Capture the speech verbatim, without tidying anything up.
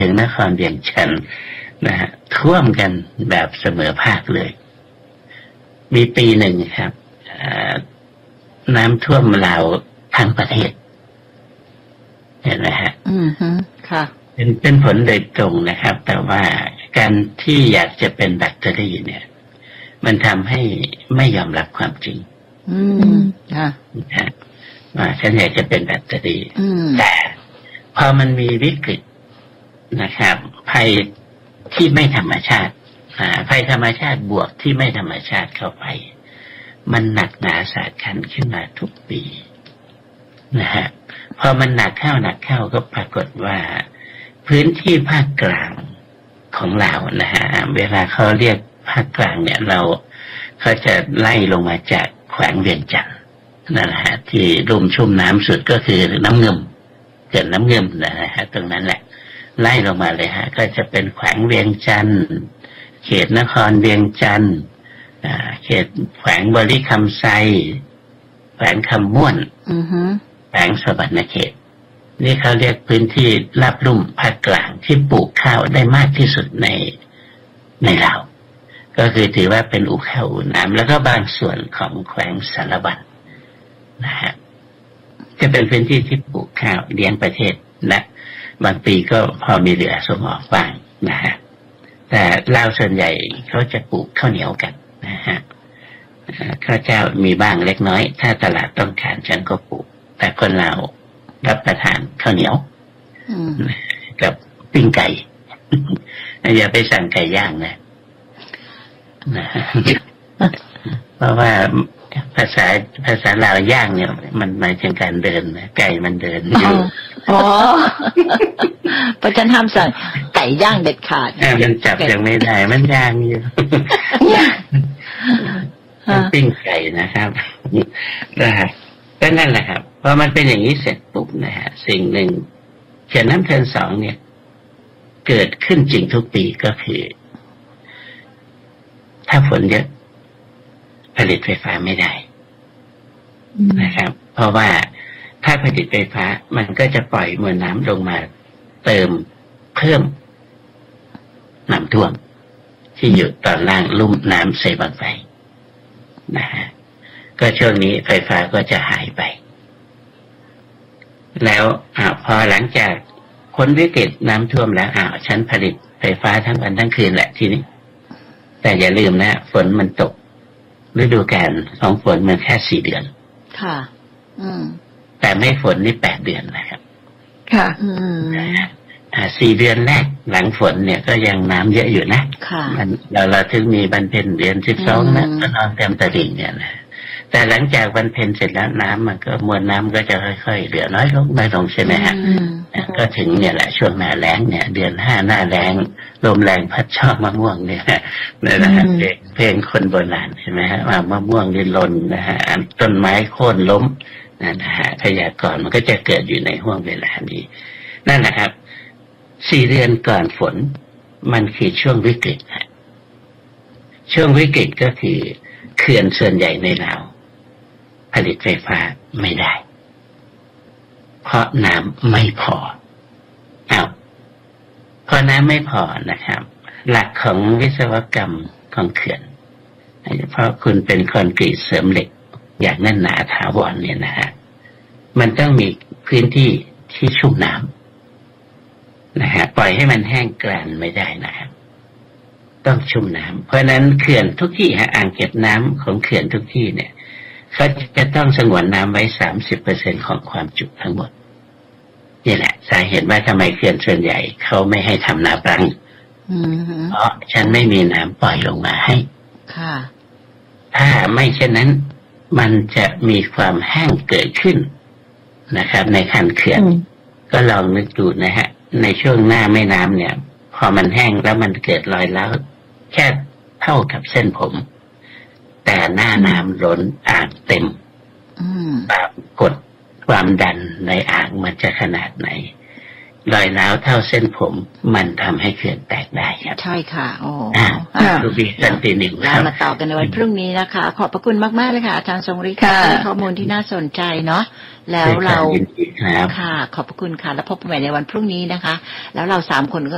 ถึงนครเวียงจันทร์นะฮะท่วมกันแบบเสมอภาคเลยมีปีหนึ่งครับน้ำท่วมลาวทั้งประเทศเห็นไหมฮะอืมฮึค่ะเป็นเป็นผลโดยตรงนะครับแต่ว่าการที่อยากจะเป็นแบตเตอรี่เนี่ยมันทำให้ไม่ยอมรับความจริงอืมค่ะว่าฉันอยากจะเป็นแบตเตอรี่แต่พอมันมีวิกฤตนะครับภัยที่ไม่ธรรมชาติภัยธรรมชาติบวกที่ไม่ธรรมชาติเข้าไปมันหนักหนาสาหัสขึ้นมาทุกปีนะฮะพอมันหนักเข้าหนักเข้าก็ปรากฏว่าพื้นที่ภาคกลางของเรานะฮะเวลาเขาเรียกภาคกลางเนี่ยเราเขาจะไล่ลงมาจากแขวงเวียงจันทร์นั่นแหละที่ลุ่มชุ่มน้ำสุดก็คือน้ำเงิมเกิดน้ำเงิมนะฮะตรงนั้นแหละไล่ลงมาเลยฮะก็จะเป็นแขวงเวียงจันทร์เขตนครเวียงจันทร์เขตแขวงบริคำไซแขวงคำม่วนแขวงสวรรณเขตนี่เขาเรียกพื้นที่ราบลุ่มภาคกลางที่ปลูกข้าวได้มากที่สุดในในลาวก็คือถือว่าเป็นอุข้าวอุน้ำแล้วก็บางส่วนของแขวงสารบัญนะฮะจะเป็นพื้นที่ที่ปลูกข้าวเลี้ยงประเทศและบางปีก็พอมีเหลือส่งออกบ้างนะฮะแต่ลาวส่วนใหญ่เขาจะปลูกข้าวเหนียวกันนะฮะข้าวเจ้ามีบ้างเล็กน้อยถ้าตลาดต้องการฉันก็ปลูกแต่คนลาวรับประทานข้าวเหนียวกับปิ้งไก่อย่าไปสั่งไก่ย่างนะนะเพราะว่าภาษาภาษาลาวย่างเนี่ยมันหมายถึงการเดินนะไก่มันเดินอยู่อ๋อเพราะฉันห้ามสั่งไก่ย่างเด็ดขาดมันจับยังไม่ได้มันย่างอยู่ปิ้งไก่นะครับนะฮะก็นั่นแหละครับพอมันเป็นอย่างนี้เสร็จปุ๊บนะฮะสิ่งหนึ่งเขื่อนน้ำเทินสองเนี่ยเกิดขึ้นจริงทุกปีก็คือถ้าฝนเยอะผลิตไฟฟ้าไม่ได้นะครับเพราะว่าถ้าผลิตไฟฟ้ามันก็จะปล่อยมวลน้ำลงมาเติมเพิ่มน้ำท่วมที่อยู่ตอนล่างลุ่มน้ำเซบังไฟนะฮะก็ช่วงนี้ไฟฟ้าก็จะหายไปแล้วอ่าพอหลังจากพ้นวิกฤตน้ำท่วมแล้วอ้าวฉันผลิตไฟฟ้าทั้งวันทั้งคืนแหละทีนี้แต่อย่าลืมนะฝนมันตกฤดูกาลของฝนมันแค่สี่เดือนค่ะอืมแต่ไม่ฝนนี่แปดเดือนนะครับค่ะอืมอ่าสี่เดือนแรกหลังฝนเนี่ยก็ยังน้ำเยอะอยู่นะค่ะมันเราเราถึงมีบรรเพ็ญเดือนสิบสองนะก็นอนเต็มตลิ่งเนี่ยนะแต่หลังจากบรรเพ็ญเสร็จแล้วน้ำมันก็มวลน้ำก็จะค่อยๆเหลือน้อยลงน้อยลงใช่ไหมฮะก็ถึงเนี่ยแหละช่วงหน้าแล้งเนี่ยเดือนห้าหน้าแล้งลมแรงพัดช่อมะม่วงเนี่ยนะนะฮะเพลงเพลงคนโบราณใช่ไหมฮะว่ามะม่วงดินหล่นนะฮะต้นไม้โค่นล้มนะฮะพยากรณ์มันก็จะเกิดอยู่ในห่วงเวลานี้นั่นแหละครับสี่เดือนก่อนฝนมันคือช่วงวิกฤตฮะช่วงวิกฤตก็คือเขื่อนส่วนใหญ่ในลาวผลิตไฟฟ้าไม่ได้เพราะน้ำไม่พออ้าวพอน้ำไม่พอนะครับหลักของวิศวกรรมของเขื่อนเพราะคุณเป็นคอนกรีตเสริมเหล็กอย่างแน่นหนาถาวรเนี่ยนะฮะมันต้องมีพื้นที่ที่ชุ่มน้ำนะฮะปล่อยให้มันแห้งกร้านไม่ได้นะครับต้องชุ่มน้ำเพราะนั้นเขื่อนทุกที่ฮะอ่างเก็บน้ำของเขื่อนทุกที่เนี่ยเขาจะต้องสงวนน้ำไว้ สามสิบเปอร์เซ็นต์ ของความจุทั้งหมดนี่แหละสาเหตุว่าทำไมเขื่อนส่วนใหญ่เขาไม่ให้ทำนาปรังเพราะฉันไม่มีน้ำปล่อยลงมาให้ค่ะถ้าไม่เช่นนั้นมันจะมีความแห้งเกิดขึ้นนะครับในคันเขื่อนก็ลองนึกดูนะฮะในช่วงหน้าแม่น้ำเนี่ยพอมันแห้งแล้วมันเกิดรอยร้าวแค่เท่ากับเส้นผมแต่หน้าน้ำล้นอ่างเต็มปรากฏความดันในอ่างมันจะขนาดไหนรอยร้าวเท่าเส้นผมมันทำให้เขื่อนแตกได้ครับใช่ค่ะโอ้ดูบีสันติหนึ่งเรามาต่อกันในวันพรุ่งนี้นะคะขอบพระคุณมากๆเลยค่ะอาจารย์ทรงฤทธิ์ค่ะข้อมูลที่น่าสนใจเนาะแล้วเราค่ะขอบพระคุณค่ะแล้วพบกันใหม่ในวันพรุ่งนี้นะคะแล้วเราสามคนก็